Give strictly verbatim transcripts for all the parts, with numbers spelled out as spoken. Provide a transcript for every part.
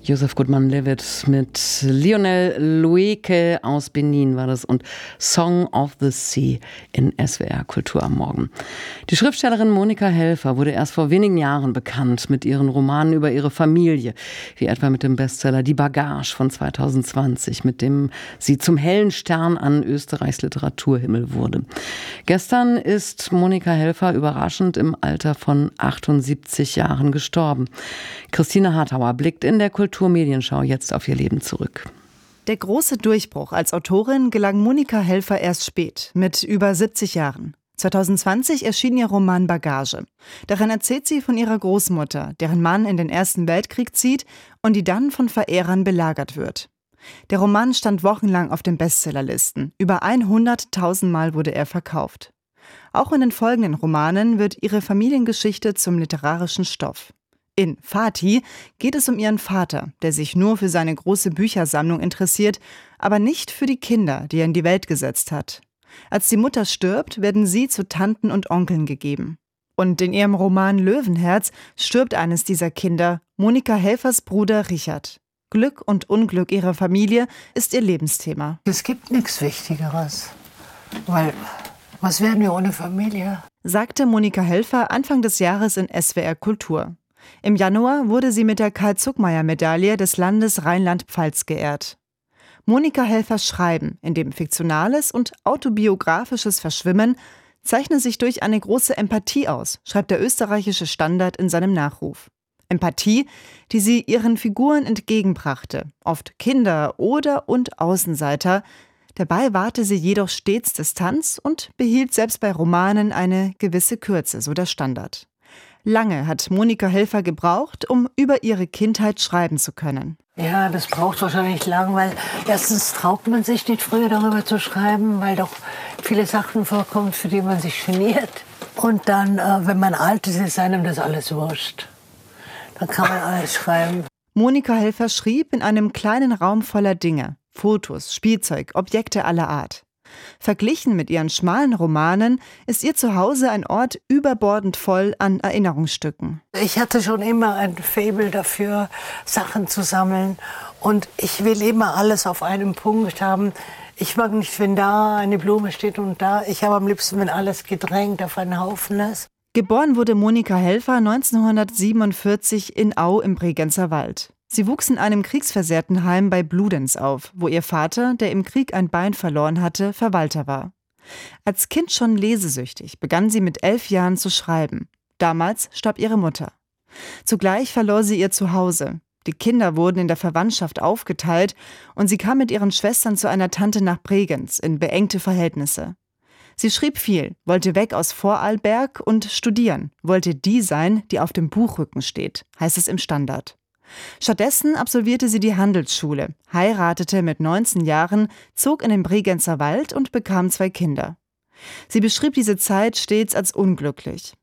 Joseph Guzmán-Levitt mit Lionel Lueke aus Benin war das und Song of the Sea in S W R Kultur am Morgen. Die Schriftstellerin Monika Helfer wurde erst vor wenigen Jahren bekannt mit ihren Romanen über ihre Familie, wie etwa mit dem Bestseller Die Bagage von zweitausendzwanzig, mit dem sie zum hellen Stern an Österreichs Literaturhimmel wurde. Gestern ist Monika Helfer überraschend im Alter von achtundsiebzig Jahren gestorben. Christine Hartauer blickt in der Kulturmedienschau jetzt auf ihr Leben zurück. Der große Durchbruch als Autorin gelang Monika Helfer erst spät, mit über siebzig Jahren. zweitausendzwanzig erschien ihr Roman Bagage. Darin erzählt sie von ihrer Großmutter, deren Mann in den Ersten Weltkrieg zieht und die dann von Verehrern belagert wird. Der Roman stand wochenlang auf den Bestsellerlisten. Über hunderttausend Mal wurde er verkauft. Auch in den folgenden Romanen wird ihre Familiengeschichte zum literarischen Stoff. In Fatih geht es um ihren Vater, der sich nur für seine große Büchersammlung interessiert, aber nicht für die Kinder, die er in die Welt gesetzt hat. Als die Mutter stirbt, werden sie zu Tanten und Onkeln gegeben. Und in ihrem Roman Löwenherz stirbt eines dieser Kinder, Monika Helfers Bruder Richard. Glück und Unglück ihrer Familie ist ihr Lebensthema. Es gibt nichts Wichtigeres, weil was wären wir ohne Familie? Sagte Monika Helfer Anfang des Jahres in S W R Kultur. Im Januar wurde sie mit der Karl-Zuckmayer-Medaille des Landes Rheinland-Pfalz geehrt. Monika Helfers Schreiben, in dem fiktionales und autobiografisches verschwimmen, zeichne sich durch eine große Empathie aus, schreibt der österreichische Standard in seinem Nachruf. Empathie, die sie ihren Figuren entgegenbrachte, oft Kinder oder und Außenseiter. Dabei wahrte sie jedoch stets Distanz und behielt selbst bei Romanen eine gewisse Kürze, so der Standard. Lange hat Monika Helfer gebraucht, um über ihre Kindheit schreiben zu können. Ja, das braucht wahrscheinlich lang, weil erstens traut man sich nicht früher darüber zu schreiben, weil doch viele Sachen vorkommen, für die man sich geniert. Und dann, äh, wenn man alt ist, ist einem das alles wurscht. Dann kann man alles schreiben. Monika Helfer schrieb in einem kleinen Raum voller Dinge, Fotos, Spielzeug, Objekte aller Art. Verglichen mit ihren schmalen Romanen ist ihr Zuhause ein Ort überbordend voll an Erinnerungsstücken. Ich hatte schon immer ein Faible dafür, Sachen zu sammeln. Und ich will immer alles auf einem Punkt haben. Ich mag nicht, wenn da eine Blume steht und da. Ich habe am liebsten, wenn alles gedrängt auf einen Haufen ist. Geboren wurde Monika Helfer neunzehnhundertsiebenundvierzig in Au im Bregenzer Wald. Sie wuchs in einem kriegsversehrten Heim bei Bludenz auf, wo ihr Vater, der im Krieg ein Bein verloren hatte, Verwalter war. Als Kind schon lesesüchtig begann sie mit elf Jahren zu schreiben. Damals starb ihre Mutter. Zugleich verlor sie ihr Zuhause. Die Kinder wurden in der Verwandtschaft aufgeteilt und sie kam mit ihren Schwestern zu einer Tante nach Bregenz in beengte Verhältnisse. Sie schrieb viel, wollte weg aus Vorarlberg und studieren, wollte die sein, die auf dem Buchrücken steht, heißt es im Standard. Stattdessen absolvierte sie die Handelsschule, heiratete mit neunzehn Jahren, zog in den Bregenzer Wald und bekam zwei Kinder. Sie beschrieb diese Zeit stets als unglücklich.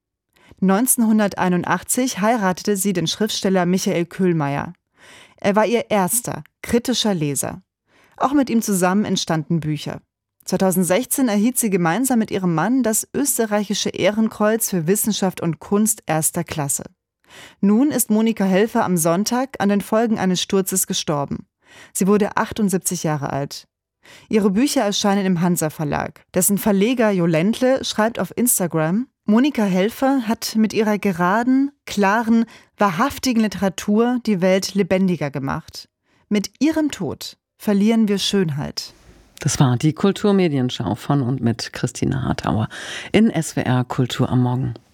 neunzehnhunderteinundachtzig heiratete sie den Schriftsteller Michael Köhlmeier. Er war ihr erster, kritischer Leser. Auch mit ihm zusammen entstanden Bücher. zweitausendsechzehn erhielt sie gemeinsam mit ihrem Mann das österreichische Ehrenkreuz für Wissenschaft und Kunst erster Klasse. Nun ist Monika Helfer am Sonntag an den Folgen eines Sturzes gestorben. Sie wurde achtundsiebzig Jahre alt. Ihre Bücher erscheinen im Hansa Verlag. Dessen Verleger Jo Ländle schreibt auf Instagram: Monika Helfer hat mit ihrer geraden, klaren, wahrhaftigen Literatur die Welt lebendiger gemacht. Mit ihrem Tod verlieren wir Schönheit. Das war die Kulturmedienschau von und mit Christine Hartauer in S W R Kultur am Morgen.